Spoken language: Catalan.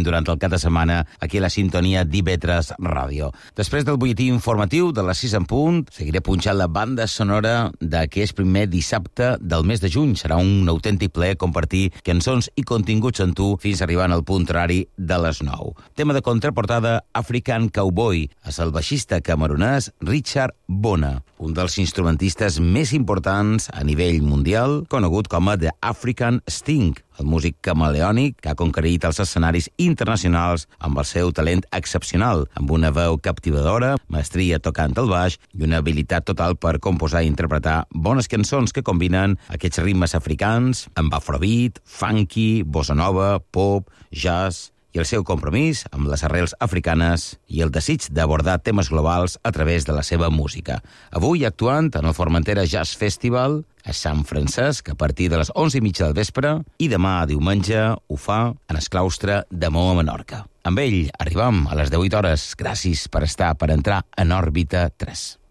sentint durant el cap de setmana aquí a la sintonia d'IV3 Ràdio. Després del butlletí informatiu de les 6 en punt, seguiré punxant la banda sonora d'aquest primer dissabte del mes de juny. Serà un autèntic plaer compartir cançons i continguts amb tu fins arribant al punt horari de les 9. Tema de contraportada African Cowboy, és el baixista camerunès Richard Bona, un dels instrumentistes més importants a nivell mundial, conegut com a The African Sting, el músic camaleònic que ha conquerit els escenaris internacionals amb el seu talent excepcional, amb una veu captivadora, maestria tocant el baix i una habilitat total per composar i interpretar bones cançons que combinen aquests ritmes africans amb afrobeat, funky, bossa nova, pop, jazz, i el seu compromís amb les arrels africanes i el desig d'abordar temes globals a través de la seva música. Avui actuant en el Formentera Jazz Festival a Sant Francesc a partir de les 11:30 del vespre i demà diumenge ho fa en el claustre de Mó a Menorca. Amb ell arribam a les 18 hores. Gràcies per entrar en òrbita 3.